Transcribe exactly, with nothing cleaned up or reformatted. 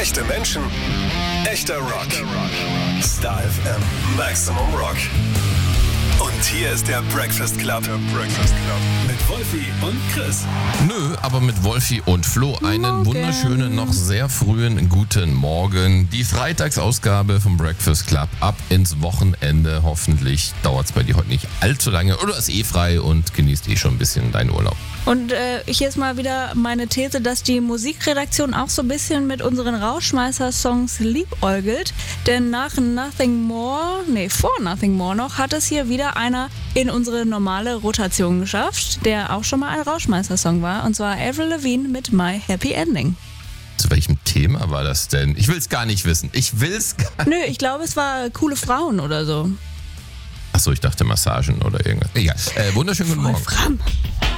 Echte Menschen, echter Rock. Star F M, Maximum Rock. Und hier ist der Breakfast Club. Der Breakfast Club. Mit Wolfi und Chris. Nö, aber mit Wolfi und Flo einen Morgen. wunderschönen, noch sehr frühen guten Morgen. Die Freitagsausgabe vom Breakfast Club ab ins Wochenende. Hoffentlich dauert es bei dir heute nicht allzu lange. Oder ist eh frei und genießt eh schon ein bisschen deinen Urlaub. Und äh, hier ist mal wieder meine These, dass die Musikredaktion auch so ein bisschen mit unseren Rauschmeißer-Songs liebäugelt. Denn nach Nothing More, nee, vor Nothing More noch, hat es hier wieder einer in unsere normale Rotation geschafft, der auch schon mal ein Rauschmeißer-Song war. Und zwar Avril Lavigne mit My Happy Ending. Zu welchem Thema war das denn? Ich will es gar nicht wissen. Ich will es gar Nö, ich glaube, es war coole Frauen oder so. Achso, ich dachte Massagen oder irgendwas. Egal. Äh, wunderschönen guten Morgen. Wolfram.